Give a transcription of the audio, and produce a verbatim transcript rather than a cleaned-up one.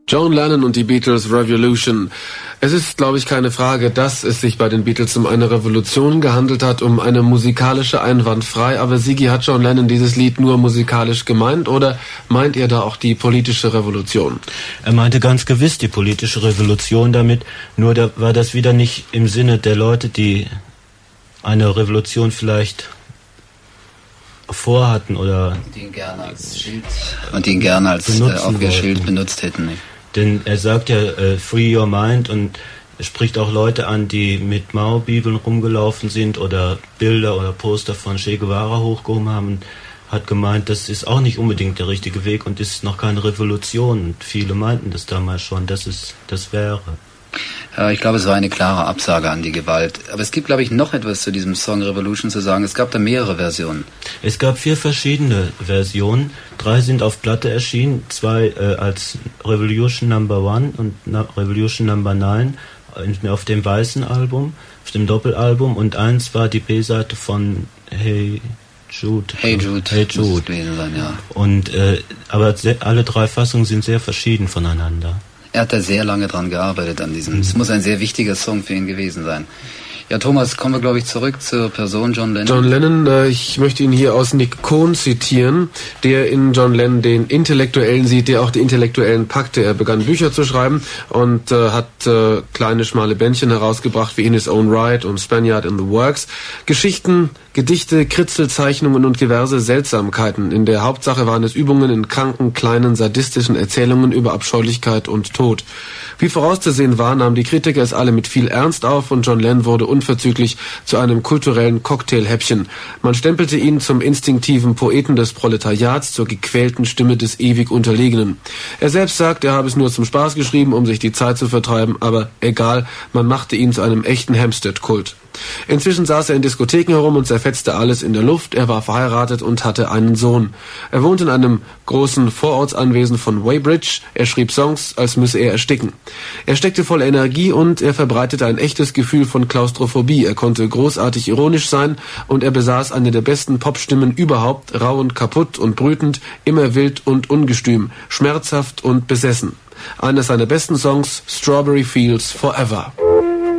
John Lennon und die Beatles, Revolution. Es ist, glaube ich, keine Frage, dass es sich bei den Beatles um eine Revolution gehandelt hat, um eine musikalische einwandfrei. Aber Sigi, hat John Lennon dieses Lied nur musikalisch gemeint oder meint er da auch die politische Revolution? Er meinte ganz gewiss die politische Revolution damit, nur da war das wieder nicht im Sinne der Leute, die eine Revolution vielleicht vorhatten oder die ihn gerne als Schild und die ihn gerne als äh, auf ihr Schild benutzt hätten. Nicht? Denn er sagt ja äh, Free Your Mind und er spricht auch Leute an, die mit Mao-Bibeln rumgelaufen sind oder Bilder oder Poster von Che Guevara hochgehoben haben und hat gemeint, das ist auch nicht unbedingt der richtige Weg und ist noch keine Revolution. Und viele meinten das damals schon, dass es das wäre. Ja, ich glaube, es war eine klare Absage an die Gewalt. Aber es gibt, glaube ich, noch etwas zu diesem Song Revolution zu sagen. Es gab da mehrere Versionen. Es gab vier verschiedene Versionen. Drei sind auf Platte erschienen. Zwei äh, als Revolution Number One und Na- Revolution Number Nine auf dem weißen Album, auf dem Doppelalbum. Und eins war die B-Seite von Hey Jude. Hey Jude. Hey Jude. Sein, ja. Und, äh, aber se- alle drei Fassungen sind sehr verschieden voneinander. Er hat da sehr lange dran gearbeitet an diesem. Es mhm. muss ein sehr wichtiger Song für ihn gewesen sein. Ja, Thomas, kommen wir, glaube ich, zurück zur Person John Lennon. John Lennon, äh, ich möchte ihn hier aus Nick Cohn zitieren, der in John Lennon den Intellektuellen sieht, der auch die Intellektuellen packte. Er begann Bücher zu schreiben und äh, hat äh, kleine, schmale Bändchen herausgebracht, wie In His Own Right und Spaniard in the Works. Geschichten, Gedichte, Kritzelzeichnungen und diverse Seltsamkeiten. In der Hauptsache waren es Übungen in kranken, kleinen, sadistischen Erzählungen über Abscheulichkeit und Tod. Wie vorauszusehen war, nahmen die Kritiker es alle mit viel Ernst auf und John Lennon wurde unverzüglich zu einem kulturellen Cocktailhäppchen. Man stempelte ihn zum instinktiven Poeten des Proletariats, zur gequälten Stimme des ewig Unterlegenen. Er selbst sagt, er habe es nur zum Spaß geschrieben, um sich die Zeit zu vertreiben, aber egal, man machte ihn zu einem echten Hampstead-Kult. Inzwischen saß er in Diskotheken herum und zerfetzte alles in der Luft. Er war verheiratet und hatte einen Sohn. Er wohnte in einem großen Vorortsanwesen von Weybridge. Er schrieb Songs, als müsse er ersticken. Er steckte voll Energie und er verbreitete ein echtes Gefühl von Klaustrophobie. Er konnte großartig ironisch sein und er besaß eine der besten Popstimmen überhaupt, rau und kaputt und brütend, immer wild und ungestüm, schmerzhaft und besessen. Eines seiner besten Songs, Strawberry Fields Forever.